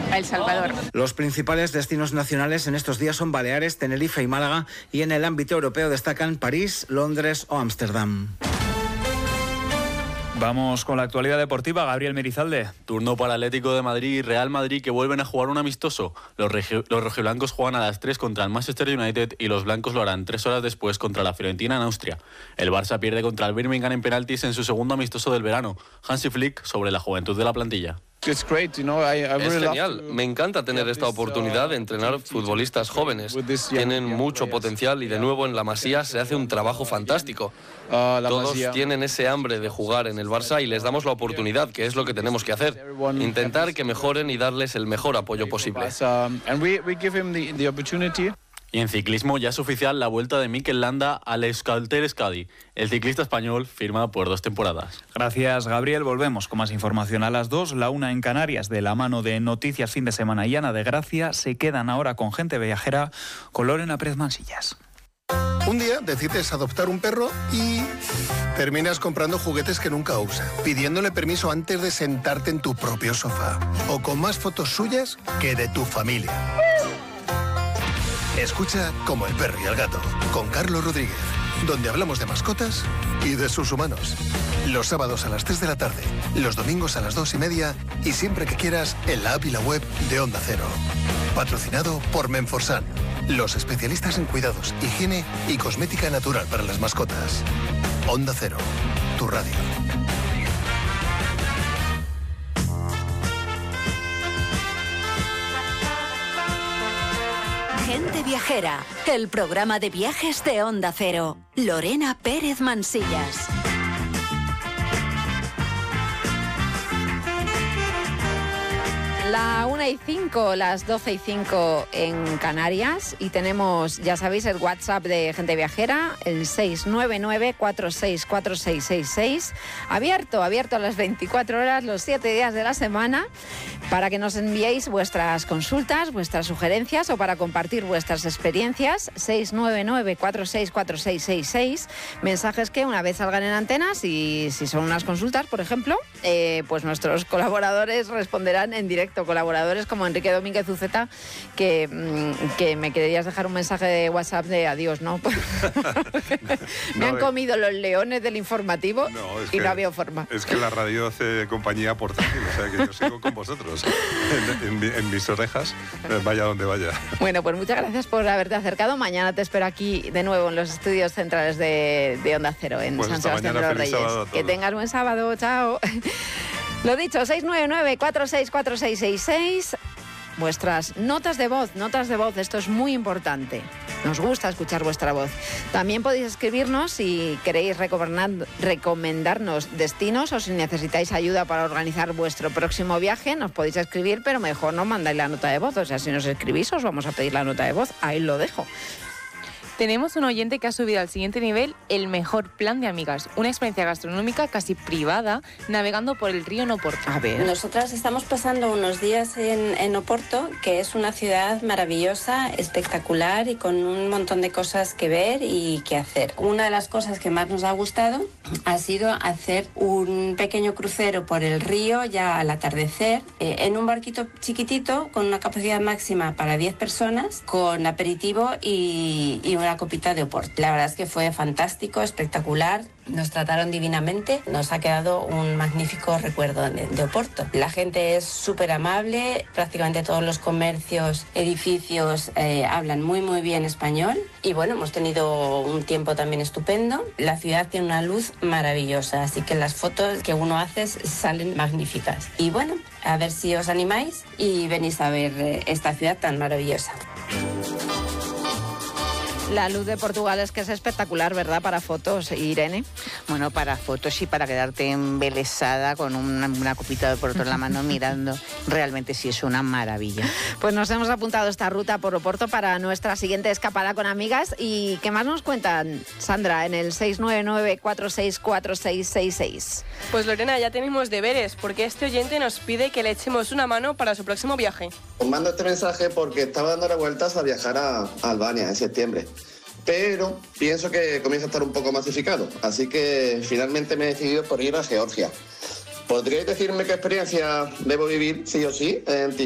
El Salvador. Los principales destinos nacionales en estos días son Baleares, Tenerife y Málaga, y en el ámbito europeo destacan París, Londres o Ámsterdam. Vamos con la actualidad deportiva. Gabriel Merizalde. Turno para Atlético de Madrid y Real Madrid, que vuelven a jugar un amistoso. Los rojiblancos juegan a las 3 contra el Manchester United y los blancos lo harán 3 horas después contra la Fiorentina en Austria. El Barça pierde contra el Birmingham en penaltis en su segundo amistoso del verano. Hansi Flick sobre la juventud de la plantilla. Es genial, me encanta tener esta oportunidad de entrenar futbolistas jóvenes. Tienen mucho potencial y de nuevo en la Masía se hace un trabajo fantástico. Todos tienen ese hambre de jugar en el Barça y les damos la oportunidad, que es lo que tenemos que hacer. Intentar que mejoren y darles el mejor apoyo posible. Y en ciclismo ya es oficial la vuelta de Mikel Landa al Euskaltel Euskadi. El ciclista español firma por 2 temporadas. Gracias, Gabriel. Volvemos con más información a las 2, la 1 en Canarias, de la mano de Noticias Fin de Semana y Ana de Gracia. Se quedan ahora con Gente Viajera, con Lorena Pérez Mansillas. Un día decides adoptar un perro y terminas comprando juguetes que nunca usa, pidiéndole permiso antes de sentarte en tu propio sofá, o con más fotos suyas que de tu familia. Escucha Como el perro y el gato, con Carlos Rodríguez, donde hablamos de mascotas y de sus humanos. Los sábados a las 3 de la tarde, los domingos a las 2:30 y siempre que quieras en la app y la web de Onda Cero. Patrocinado por Menforsan, los especialistas en cuidados, higiene y cosmética natural para las mascotas. Onda Cero, tu radio. Gente Viajera, el programa de viajes de Onda Cero. Lorena Pérez Mansillas. La 1:05, las 12:05 en Canarias, y tenemos, ya sabéis, el WhatsApp de Gente Viajera, el 699-464666, abierto a las 24 horas, los 7 días de la semana, para que nos enviéis vuestras consultas, vuestras sugerencias o para compartir vuestras experiencias. 699-464666, mensajes que una vez salgan en antenas, y si son unas consultas, por ejemplo, pues nuestros colaboradores responderán en directo. Colaboradores como Enrique Domínguez Uceta, que me querías dejar un mensaje de WhatsApp de adiós, ¿no? Me han comido los leones del informativo y no había forma. Es que la radio hace compañía portátil, o sea que yo sigo con vosotros en mis orejas, vaya donde vaya. Bueno, pues muchas gracias por haberte acercado. Mañana te espero aquí de nuevo en los estudios centrales de Onda Cero, en San Sebastián de los Reyes. Que tengas buen sábado, chao. Lo dicho, 699-464666, vuestras notas de voz, esto es muy importante. Nos gusta escuchar vuestra voz. También podéis escribirnos si queréis recomendarnos destinos o si necesitáis ayuda para organizar vuestro próximo viaje. Nos podéis escribir, pero mejor no mandáis la nota de voz. O sea, si nos escribís os vamos a pedir la nota de voz. Ahí lo dejo. Tenemos un oyente que ha subido al siguiente nivel el mejor plan de amigas. Una experiencia gastronómica casi privada, navegando por el río Oporto. A ver. Nosotras estamos pasando unos días en Oporto, que es una ciudad maravillosa, espectacular y con un montón de cosas que ver y que hacer. Una de las cosas que más nos ha gustado ha sido hacer un pequeño crucero por el río ya al atardecer, en un barquito chiquitito con una capacidad máxima para 10 personas, con aperitivo y una copita de Oporto. La verdad es que fue fantástico, espectacular. Nos trataron divinamente, nos ha quedado un magnífico recuerdo de Oporto. La gente es súper amable, prácticamente todos los comercios, edificios hablan muy bien español y bueno, hemos tenido un tiempo también estupendo. La ciudad tiene una luz maravillosa, así que las fotos que uno hace salen magníficas. Y bueno, a ver si os animáis y venís a ver esta ciudad tan maravillosa. La luz de Portugal es que es espectacular, ¿verdad? Para fotos, Irene. Bueno, para fotos y para quedarte embelesada con una copita de Oporto en la mano mirando. Realmente sí es una maravilla. Pues nos hemos apuntado esta ruta por Oporto para nuestra siguiente escapada con amigas. ¿Y qué más nos cuentan, Sandra, en el 699-464666? Pues Lorena, ya tenemos deberes, porque este oyente nos pide que le echemos una mano para su próximo viaje. Os mando este mensaje porque estaba dando vueltas a viajar a Albania en septiembre. Pero pienso que comienza a estar un poco masificado, así que finalmente me he decidido por ir a Georgia. ¿Podríais decirme qué experiencia debo vivir, sí o sí, en